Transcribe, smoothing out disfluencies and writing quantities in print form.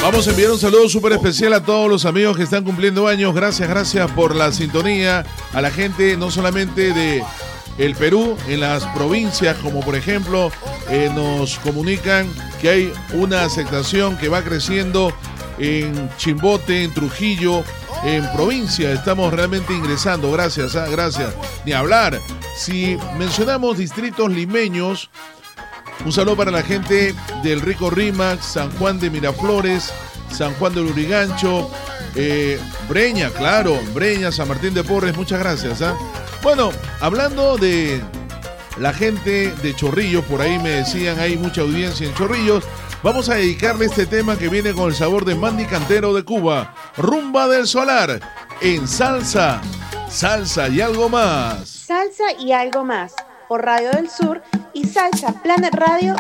Vamos a enviar un saludo súper especial a todos los amigos que están cumpliendo años. Gracias por la sintonía. A la gente no solamente de el Perú, en las provincias, como por ejemplo, nos comunican que hay una aceptación que va creciendo en Chimbote, en Trujillo, en provincia. Estamos realmente ingresando. Gracias. Ni hablar. Si mencionamos distritos limeños, un saludo para la gente del Rico Rímac, San Juan de Miraflores, San Juan del Urigancho, Breña, claro, Breña, San Martín de Porres, muchas gracias. Bueno, hablando de la gente de Chorrillos, por ahí me decían, hay mucha audiencia en Chorrillos, vamos a dedicarle este tema que viene con el sabor de Mandy Cantero de Cuba, Rumba del Solar, en salsa y algo más. Salsa y algo más, por Radio del Sur y Salsa Planet Radio